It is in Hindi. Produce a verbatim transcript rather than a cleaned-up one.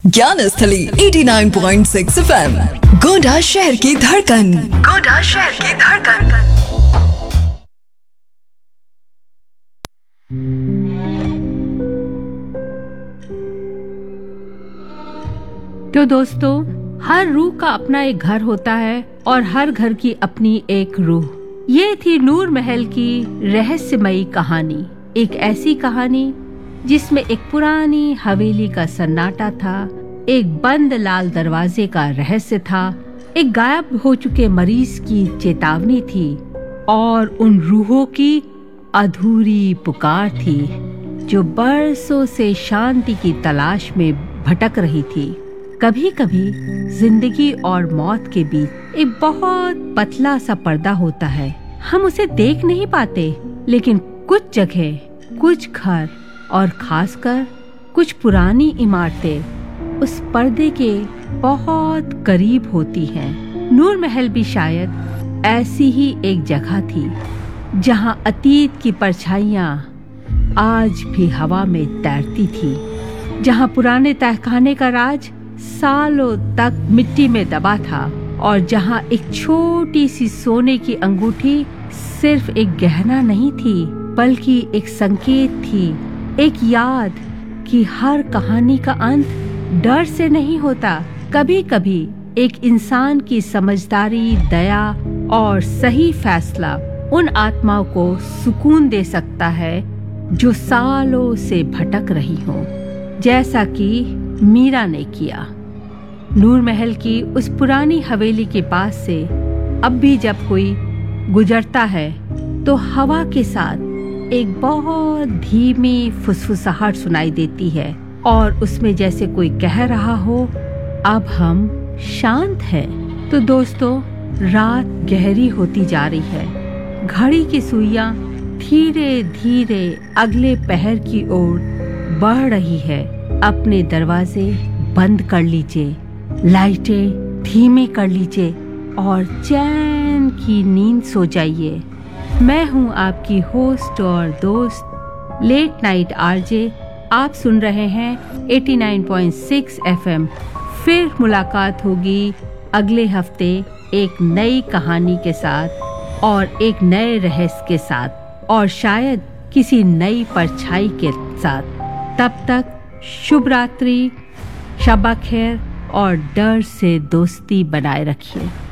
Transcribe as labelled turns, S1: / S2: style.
S1: ज्ञान स्थली eighty nine point six F M, Gonda शहर की धड़कन। गोंडा शहर की धड़कन।
S2: तो दोस्तों, हर रूह का अपना एक घर होता है और हर घर की अपनी एक रूह। ये थी नूर महल की रहस्यमयी कहानी। एक ऐसी कहानी जिसमें एक पुरानी हवेली का सन्नाटा था, एक बंद लाल दरवाजे का रहस्य था, एक गायब हो चुके मरीज की चेतावनी थी और उन रूहों की अधूरी पुकार थी जो बरसों से शांति की तलाश में भटक रही थी। कभी कभी जिंदगी और मौत के बीच एक बहुत पतला सा पर्दा होता है। हम उसे देख नहीं पाते, लेकिन कुछ जगह, कुछ घर और खासकर कुछ पुरानी इमारतें उस पर्दे के बहुत करीब होती हैं। नूर महल भी शायद ऐसी ही एक जगह थी जहां अतीत की परछाइयां आज भी हवा में तैरती थी, जहां पुराने तहखाने का राज सालों तक मिट्टी में दबा था और जहां एक छोटी सी सोने की अंगूठी सिर्फ एक गहना नहीं थी, बल्कि एक संकेत थी, एक याद कि हर कहानी का अंत डर से नहीं होता। कभी कभी एक इंसान की समझदारी, दया और सही फैसला उन आत्माओं को सुकून दे सकता है जो सालों से भटक रही हो, जैसा कि मीरा ने किया। नूर महल की उस पुरानी हवेली के पास से अब भी जब कोई गुजरता है तो हवा के साथ एक बहुत धीमी फुसफुसाहट सुनाई देती है और उसमें जैसे कोई कह रहा हो, अब हम शांत हैं। तो दोस्तों, रात गहरी होती जा रही है। घड़ी की सुइयां धीरे धीरे अगले पहर की ओर बढ़ रही है। अपने दरवाजे बंद कर लीजिए, लाइटें धीमी कर लीजिए और चैन की नींद सो जाइए। मैं हूं आपकी होस्ट और दोस्त लेट नाइट आरजे। आप सुन रहे हैं eighty nine point six F M. फिर मुलाकात होगी अगले हफ्ते एक नई कहानी के साथ और एक नए रहस्य के साथ और शायद किसी नई परछाई के साथ। तब तक शुभ रात्रि, शब खैर और डर से दोस्ती बनाए रखिए।